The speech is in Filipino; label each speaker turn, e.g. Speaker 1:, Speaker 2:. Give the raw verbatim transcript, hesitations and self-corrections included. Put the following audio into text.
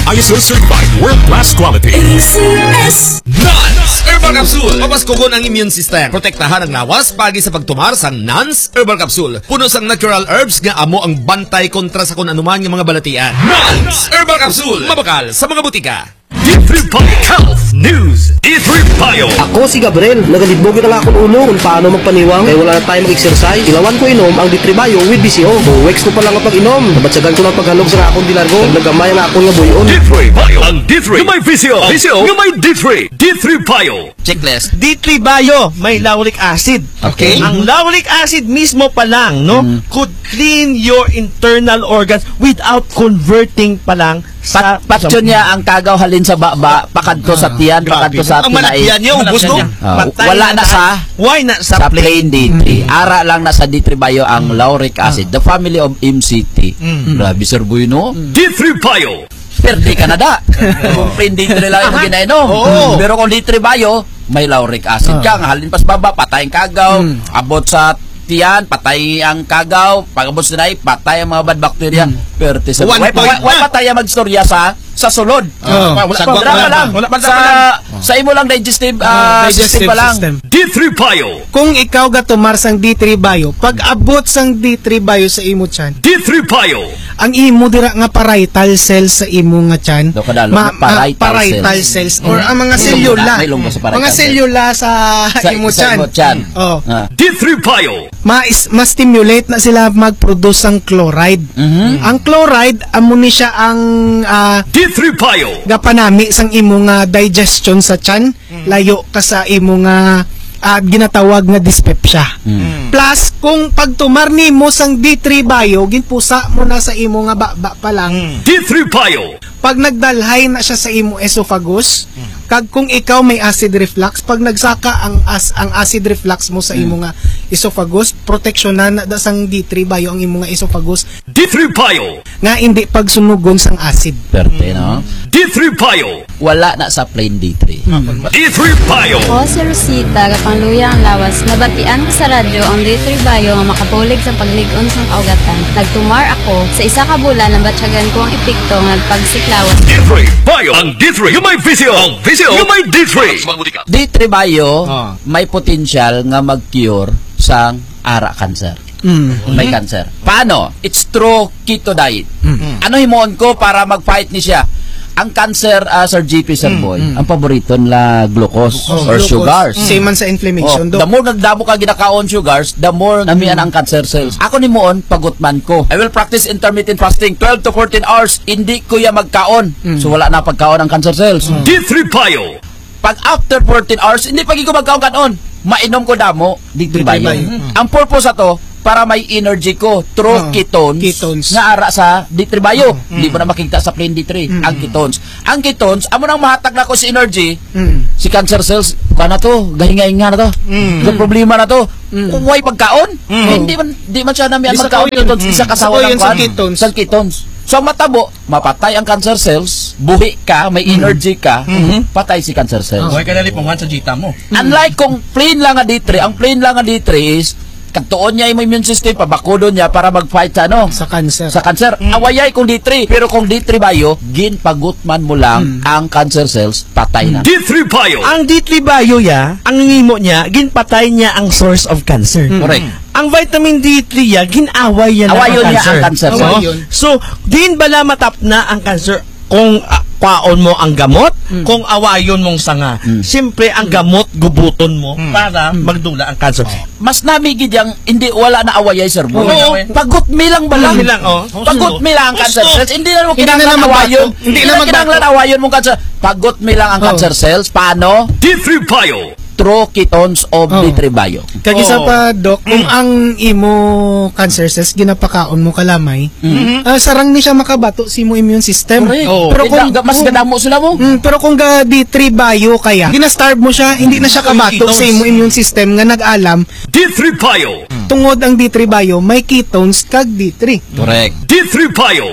Speaker 1: I S O certified world-class quality.
Speaker 2: A C S
Speaker 3: Nans Herbal Capsule. Papaskogon ang immune system. Protektahan ang lawas pagi sa pagtumar sang Nans Herbal Capsule. Puno sang natural herbs nga amo ang bantay kontra sa kung anuman nga mga balatian. Nans Herbal Capsule. Mabakal sa mga butika.
Speaker 1: D three Bio Health News. D three Bio.
Speaker 4: Ako si Gabriel, nagalibog na lang akong ulo kung paano magpaniwang kaya wala na tayo mag-exercise. Ilawan ko inom ang D three Bio with B C O. two weeks ko pa lang ang pag-inom. Nabatsagan ko ng paghalog sa akong dilargo. Nagamay ang akong nga buyon.
Speaker 1: D three Bio. Ang D three. Yung may V C O. V C O. Yung may D three. D three Bio.
Speaker 3: Checklist.
Speaker 5: D three Bio, may lauric acid.
Speaker 3: Okay.
Speaker 5: Ang lauric acid mismo pa lang, no,
Speaker 6: Mm.
Speaker 5: could clean your internal organs without converting pa lang sa
Speaker 6: Patso niya ang kagaw halin sa baba, pakadto sa tiyan, pakadto sa
Speaker 3: Ang
Speaker 6: tinay.
Speaker 3: malakyan niya, ubos no?
Speaker 6: Ah,
Speaker 5: Patay
Speaker 6: wala na sa
Speaker 5: why na sa,
Speaker 6: sa
Speaker 5: plain?
Speaker 6: plain D three. Ara lang na sa D three Bio ang lauric acid, the family of M C T. Grabe sir boy no.
Speaker 1: D three Bio.
Speaker 6: Perde ka na da. Kung plain D three lang yung ginainom.
Speaker 5: Oo.
Speaker 6: Pero kung D three Bio, may lauric acid ka, nga halin pa sa baba, patay ang kagaw, abot sa tiyan, patay ang kagaw, pag-abot sa tinay, patay ang mga bad bacteria. Perte sa
Speaker 3: One
Speaker 6: Why
Speaker 3: point
Speaker 6: why
Speaker 3: na.
Speaker 6: patay ang magstorya sa sa sulod.
Speaker 3: Oh.
Speaker 6: Wala
Speaker 3: Sa
Speaker 6: pa
Speaker 3: gwak
Speaker 6: wala
Speaker 3: pa
Speaker 6: pa lang.
Speaker 5: Wala pa
Speaker 6: Sa sa imo lang digestive ah, system pa lang.
Speaker 1: D three Bio.
Speaker 7: Kung ikaw gatumar sang D three Bio, pag abot sang D three Bio sa imo tiyan,
Speaker 1: D three Bio.
Speaker 7: ang imo dira nga parietal cells sa imo nga tiyan,
Speaker 6: Do kadalo,
Speaker 7: ma-
Speaker 6: parietal
Speaker 7: ah, parietal cells, or ang mga
Speaker 6: May
Speaker 7: selula,
Speaker 6: lungga, may lungga sa parietal
Speaker 7: mga
Speaker 6: cells.
Speaker 7: selula sa,
Speaker 6: Sa
Speaker 7: imo
Speaker 6: sa
Speaker 7: tiyan.
Speaker 6: imo tiyan.
Speaker 7: Oh.
Speaker 6: Ah.
Speaker 1: D three Bio.
Speaker 7: Ma-is- ma-stimulate na sila mag-produce ng chloride.
Speaker 6: Mhm.
Speaker 7: Ang chloride, amo ni siya ang ah,
Speaker 1: D three Bio.
Speaker 7: gapanami sang imo nga digestion sa tiyan, layo ka sa imo nga ah, ginatawag nga dyspepsia. Plus, kung pagtumar nimo sang D three Bio, ginpusa mo na sa imo nga baba pa lang,
Speaker 1: D three Bio.
Speaker 7: pag nagdalhay na siya sa imo esophagus, kag kung ikaw may acid reflux, pag nagsaka ang as ang acid reflux mo sa imo nga esophagus, proteksyonan na da sang D three Bio ang imo nga esophagus
Speaker 1: D three Bio.
Speaker 7: nga hindi pagsunugon sang acid.
Speaker 6: Perte no.
Speaker 1: D three Bio.
Speaker 6: Wala na sa plain D three.
Speaker 1: D three Bio.
Speaker 8: Ako si Rosita, kapangluya ang lawas. Nabatian ko sa radyo ang D three Bio nga makabulig sa pagligon sa kaugatan. Nagtumar ako sa isa ka bulan na batyagan ko ang epekto ng pagsiklawas.
Speaker 1: D three Bio. Ang D three. Yung may V C O. Ang V C O. Yung may D three.
Speaker 6: D three Bio may potential nga mag-cure sang ara cancer. May cancer. Paano? It's through keto diet. Ano himoon ko para mag-fight ni siya? Ang cancer, uh, Sir G P, Sir Boy, ang paborito nila glucose or
Speaker 7: Glucose.
Speaker 6: sugars.
Speaker 7: Same man sa inflammation,
Speaker 6: Oh,
Speaker 7: Dok.
Speaker 6: the more nagdamo ka ginakaon sugars, the more namian ang cancer cells. Ako ni moon, pagutman ko. I will practice intermittent fasting, twelve to fourteen hours. Hindi ko ya magkaon. So wala na pagkaon ang cancer cells.
Speaker 1: D three Bio.
Speaker 6: Pag after fourteen hours, hindi pag ko magkaon kanon. Mainom ko damo, D three Bio. Ang purpose ato, para may energy ko through
Speaker 7: Oh,
Speaker 6: ketones,
Speaker 7: ketones.
Speaker 6: nga ara sa D three Bio. Hindi mo na makikita sa plain D three. Ang ketones. Ang ketones, amo nang mahatag na ko si energy, si cancer cells, kana to, gahinga-hinga na to. Yung problema na to. Kung may pagkaon, eh, hindi man di man siya nami ang
Speaker 7: Isa
Speaker 6: magkaon
Speaker 7: ko yun.
Speaker 6: ketones, isa
Speaker 7: Mm.
Speaker 6: kasawa
Speaker 7: Isa ko
Speaker 6: ng
Speaker 7: yun sa
Speaker 6: kwan.
Speaker 7: ketones.
Speaker 6: Sa ketones. So ang matabo, mapatay ang cancer cells, buhi ka, may energy ka, patay si cancer cells.
Speaker 5: Huwag ka nalipungan sa jita mo.
Speaker 6: Unlike kung plain lang nga D three, ang plain lang nga D three is kagtuon niya yung immune system, pabakudon niya para mag-fight sa ano?
Speaker 7: Sa cancer.
Speaker 6: Sa cancer. Awayay kung D three. Pero kung D three Bio, ginpagutman mo lang ang cancer cells, patay na.
Speaker 1: D three Bio.
Speaker 5: Ang D three Bio ya, ang ngimo niya, ginpatay niya ang source of cancer.
Speaker 6: Correct.
Speaker 5: Ang vitamin D three ya, ginaway yan
Speaker 6: Awayon
Speaker 5: ang
Speaker 6: niya
Speaker 5: cancer.
Speaker 6: ang cancer
Speaker 5: So,
Speaker 6: cells.
Speaker 7: Awayon.
Speaker 5: so, din bala matap na ang cancer kung ah, kwaon mo ang gamot, kung awayon mong sanga. Siyempre, ang gamot, gubuton mo para magdula ang cancer.
Speaker 6: Mas namigid yung hindi wala na awayay, sir.
Speaker 5: Oo.
Speaker 6: Pagut mi lang ba lang?
Speaker 5: Pagut mi lang, oh.
Speaker 6: Pagut mi lang ang cancer cells. Hindi na mo
Speaker 7: Hindi na
Speaker 6: kinanglan
Speaker 7: magbato.
Speaker 6: awayon.
Speaker 7: Hindi
Speaker 6: Hindi
Speaker 7: na
Speaker 6: na
Speaker 7: magbato.
Speaker 6: kinanglan awayon mong cancer. Pagut mi lang ang
Speaker 7: Oh.
Speaker 6: cancer cells. Paano?
Speaker 1: D three Bio.
Speaker 6: Through ketones of
Speaker 7: Oh.
Speaker 6: D three Bio.
Speaker 7: Kag isa
Speaker 5: Oo.
Speaker 7: pa, Dok, kung ang imo cancer cells ginapakaon mo kalamay, ah, sarang ni siya makabato si mo immune system.
Speaker 6: Correct.
Speaker 5: Oh.
Speaker 7: Pero kung
Speaker 6: Kaya mas
Speaker 7: oh,
Speaker 6: gadamo sila mo.
Speaker 7: mm, pero kung ga D three Bio kaya, gina-starve mo siya, hindi na siya kabato
Speaker 5: ketones.
Speaker 7: sa imo immune system nga nag-alam
Speaker 1: D three Bio.
Speaker 7: tungod ang D three Bio may ketones kag D three.
Speaker 6: Correct.
Speaker 1: D three Bio.